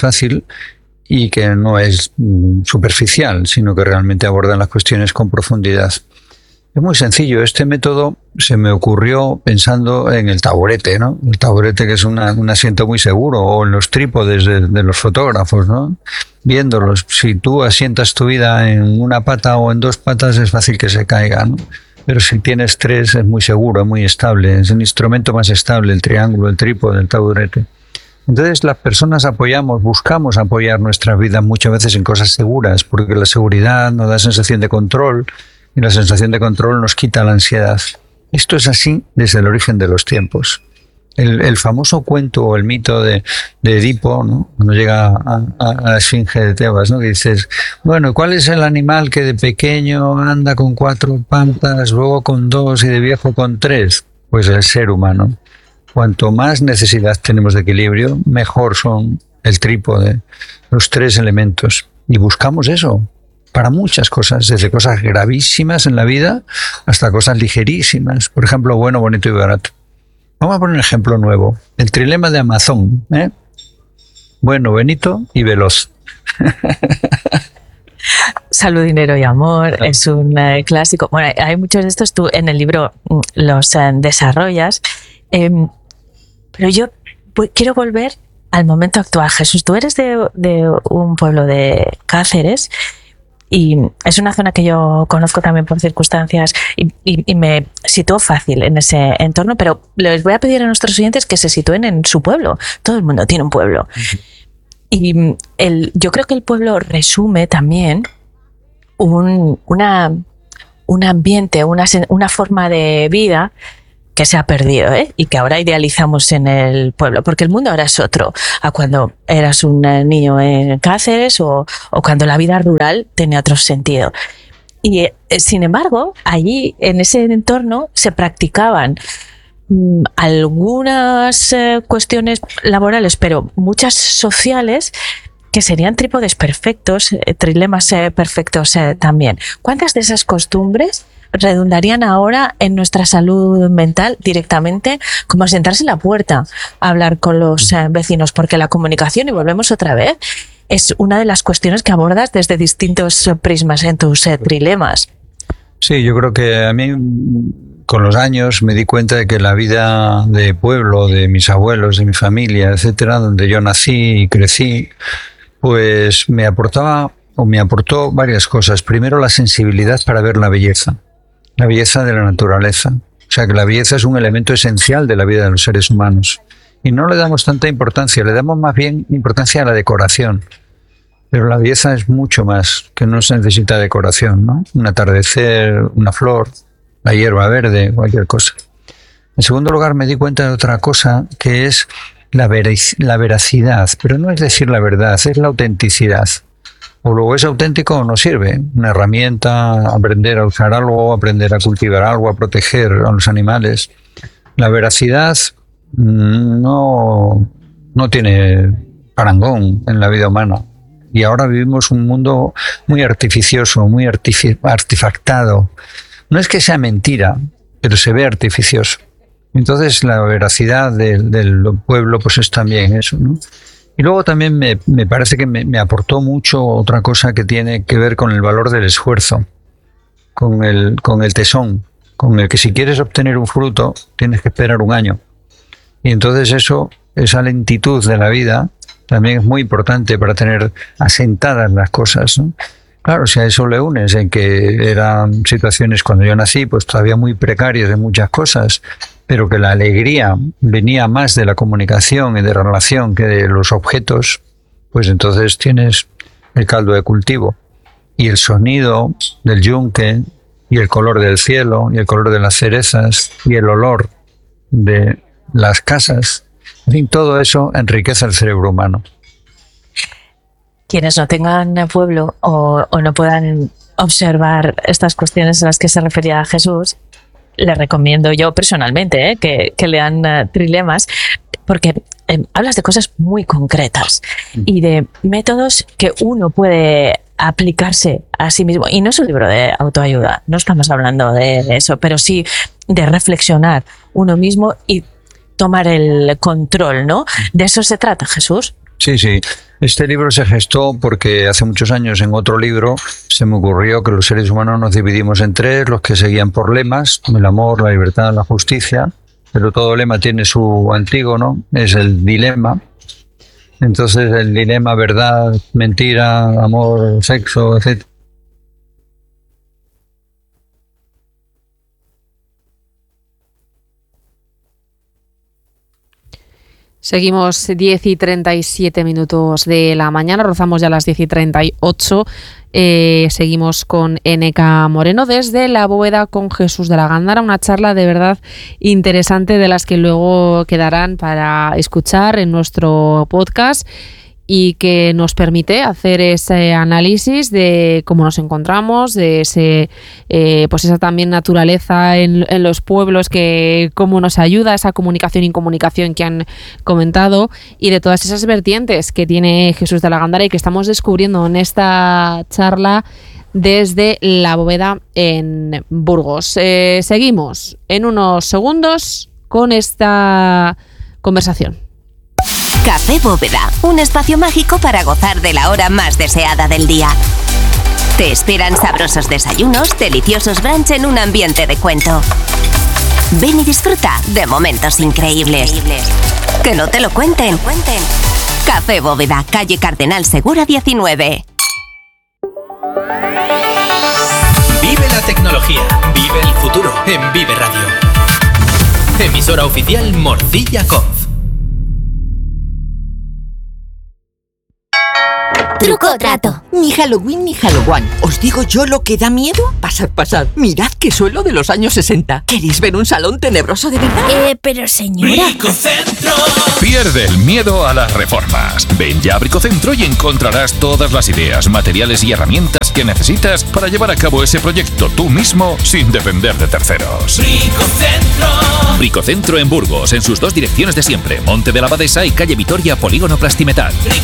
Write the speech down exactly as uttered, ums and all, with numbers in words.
fácil y que no es superficial, sino que realmente abordan las cuestiones con profundidad. Es muy sencillo. Este método se me ocurrió pensando en el taburete, ¿no? El taburete, que es una, un asiento muy seguro, o en los trípodes de, de los fotógrafos, ¿no? Viéndolos. Si tú asientas tu vida en una pata o en dos patas, es fácil que se caiga, ¿no? Pero si tienes tres, es muy seguro, es muy estable. Es un instrumento más estable, el triángulo, el trípode, el taburete. Entonces las personas apoyamos, buscamos apoyar nuestra vida muchas veces en cosas seguras, porque la seguridad nos da sensación de control, y la sensación de control nos quita la ansiedad. Esto es así desde el origen de los tiempos. El, el famoso cuento o el mito de, de Edipo, ¿no? Cuando llega a, a, a la esfinge de Tebas, ¿no? Que dices, bueno, ¿cuál es el animal que de pequeño anda con cuatro patas, luego con dos y de viejo con tres? Pues el ser humano. Cuanto más necesidad tenemos de equilibrio, mejor son el trípode, los tres elementos. Y buscamos eso para muchas cosas, desde cosas gravísimas en la vida hasta cosas ligerísimas. Por ejemplo, bueno, bonito y barato. Vamos a poner un ejemplo nuevo. El trilema de Amazon, ¿eh? Bueno, bonito y veloz. Salud, dinero y amor, claro. Es un eh, clásico. Bueno, hay muchos de estos, tú en el libro los eh, desarrollas. Eh, pero yo pues, quiero volver al momento actual. Jesús, tú eres de, de un pueblo de Cáceres, y es una zona que yo conozco también por circunstancias y, y, y me sitúo fácil en ese entorno, pero les voy a pedir a nuestros oyentes que se sitúen en su pueblo. Todo el mundo tiene un pueblo. Uh-huh. Y el, yo creo que el pueblo resume también un, una, un ambiente, una, una forma de vida que se ha perdido, ¿eh? Y que ahora idealizamos en el pueblo, porque el mundo ahora es otro a cuando eras un niño en Cáceres o, o cuando la vida rural tenía otro sentido. Y eh, sin embargo, allí en ese entorno se practicaban mmm, algunas eh, cuestiones laborales, pero muchas sociales, que serían trípodes perfectos, eh, trilemas eh, perfectos eh, también. ¿Cuántas de esas costumbres redundarían ahora en nuestra salud mental directamente, como sentarse en la puerta a hablar con los eh, vecinos? Porque la comunicación, y volvemos otra vez, es una de las cuestiones que abordas desde distintos prismas en tus eh, trilemas. Sí, yo creo que a mí con los años me di cuenta de que la vida de pueblo, de mis abuelos, de mi familia, etcétera, donde yo nací y crecí, pues me aportaba o me aportó varias cosas. Primero, la sensibilidad para ver la belleza. La belleza de la naturaleza. O sea, que la belleza es un elemento esencial de la vida de los seres humanos. Y no le damos tanta importancia, le damos más bien importancia a la decoración. Pero la belleza es mucho más, que no se necesita decoración, ¿no? Un atardecer, una flor, la hierba verde, cualquier cosa. En segundo lugar, me di cuenta de otra cosa, que es la, verac- la veracidad. Pero no es decir la verdad, es la autenticidad. O luego es auténtico o no sirve. Una herramienta, aprender a usar algo, aprender a cultivar algo, a proteger a los animales. La veracidad no, no tiene parangón en la vida humana. Y ahora vivimos un mundo muy artificioso, muy artifi- artefactado. No es que sea mentira, pero se ve artificioso. Entonces la veracidad del, del pueblo pues es también eso, ¿no? Y luego también me, me parece que me, me aportó mucho otra cosa que tiene que ver con el valor del esfuerzo, con el, con el tesón, con el que si quieres obtener un fruto tienes que esperar un año. Y entonces eso, esa lentitud de la vida también es muy importante para tener asentadas las cosas, ¿no? Claro, si a eso le unes en que eran situaciones cuando yo nací pues todavía muy precarias en muchas cosas, pero que la alegría venía más de la comunicación y de la relación que de los objetos, pues entonces tienes el caldo de cultivo. Y el sonido del yunque, y el color del cielo, y el color de las cerezas, y el olor de las casas, en fin, todo eso enriquece el cerebro humano. Quienes no tengan pueblo o, o no puedan observar estas cuestiones a las que se refería Jesús, les recomiendo yo personalmente ¿eh? que, que lean uh, trilemas, porque eh, hablas de cosas muy concretas y de métodos que uno puede aplicarse a sí mismo. Y no es un libro de autoayuda, no estamos hablando de eso, pero sí de reflexionar uno mismo y tomar el control, ¿no? ¿De eso se trata, Jesús? Sí, sí. Este libro se gestó porque hace muchos años en otro libro se me ocurrió que los seres humanos nos dividimos en tres, los que seguían por lemas, el amor, la libertad, la justicia, pero todo lema tiene su antígono, es el dilema. Entonces el dilema, verdad, mentira, amor, sexo, etcétera. Seguimos diez y treinta y siete minutos de la mañana, rozamos ya las diez y treinta y ocho. Eh, seguimos con N K Moreno desde la bóveda con Jesús de la Gándara, una charla de verdad interesante de las que luego quedarán para escuchar en nuestro podcast y que nos permite hacer ese análisis de cómo nos encontramos, de ese eh, pues esa también naturaleza en, en los pueblos, que cómo nos ayuda esa comunicación y incomunicación que han comentado, y de todas esas vertientes que tiene Jesús de la Gándara y que estamos descubriendo en esta charla desde la bóveda en Burgos. Eh, seguimos en unos segundos con esta conversación. Café Bóveda, un espacio mágico para gozar de la hora más deseada del día. Te esperan sabrosos desayunos, deliciosos brunch en un ambiente de cuento. Ven y disfruta de momentos increíbles. Que no te lo cuenten. Café Bóveda, calle Cardenal Segura diecinueve. Vive la tecnología, vive el futuro en Vive Radio. Emisora oficial Morcilla Conf. Truco o trato. Ni Halloween ni Halloween. ¿Os digo yo lo que da miedo? Pasad, pasad. Mirad qué suelo de los años sesenta. ¿Queréis ver un salón tenebroso de verdad? Eh, pero señora... Bricocentro. Pierde el miedo a las reformas. Ven ya a Bricocentro y encontrarás todas las ideas, materiales y herramientas que necesitas para llevar a cabo ese proyecto tú mismo sin depender de terceros. Bricocentro. Bricocentro en Burgos, en sus dos direcciones de siempre, Monte de la Abadesa y calle Vitoria, Polígono Plastimetal.